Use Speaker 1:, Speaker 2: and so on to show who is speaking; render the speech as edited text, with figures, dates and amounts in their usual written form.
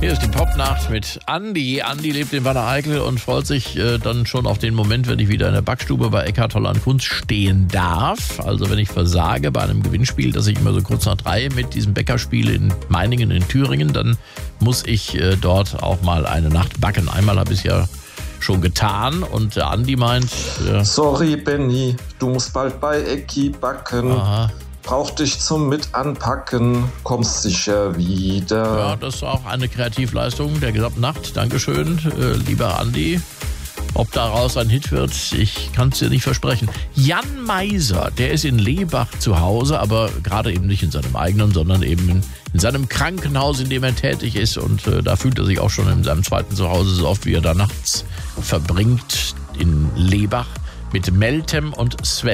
Speaker 1: Hier ist die Popnacht mit Andi. Andi lebt in Wanne-Eickel und freut sich dann schon auf den Moment, wenn ich wieder in der Backstube bei Eckhard Holland Kunst stehen darf. Also wenn ich versage bei einem Gewinnspiel, das ich immer so kurz nach 3 mit diesem Bäckerspiel in Meiningen in Thüringen, dann muss ich dort auch mal eine Nacht backen. Einmal habe ich es ja schon getan und der Andi meint...
Speaker 2: Sorry Benny, du musst bald bei Ecki backen.
Speaker 1: Aha.
Speaker 2: Brauch dich zum Mitanpacken, kommst sicher wieder.
Speaker 1: Ja, das ist auch eine Kreativleistung der gesamten Nacht. Dankeschön, lieber Andi. Ob daraus ein Hit wird, ich kann es dir nicht versprechen. Jan Meiser, der ist in Lebach zu Hause, aber gerade eben nicht in seinem eigenen, sondern eben in seinem Krankenhaus, in dem er tätig ist. Und da fühlt er sich auch schon in seinem zweiten Zuhause so oft, wie er da nachts verbringt in Lebach mit Meltem und Sven.